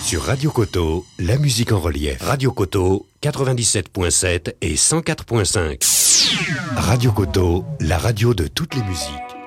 Sur Radio Koto, la musique en relief. Radio Koto, 97.7 et 104.5. Radio Koto, la radio de toutes les musiques.